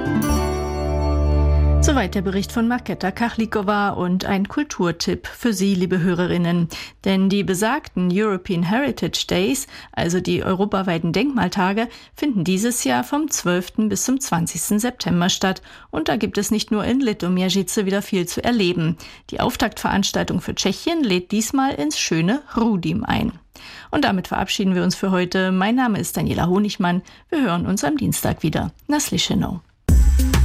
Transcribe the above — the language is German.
Soweit der Bericht von Markéta Kachlikova und ein Kulturtipp für Sie, liebe Hörerinnen. Denn die besagten European Heritage Days, also die europaweiten Denkmaltage, finden dieses Jahr vom 12. bis zum 20. September statt. Und da gibt es nicht nur in Litoměřice wieder viel zu erleben. Die Auftaktveranstaltung für Tschechien lädt diesmal ins schöne Rudim ein. Und damit verabschieden wir uns für heute. Mein Name ist Daniela Honigmann. Wir hören uns am Dienstag wieder. Naslyšenou.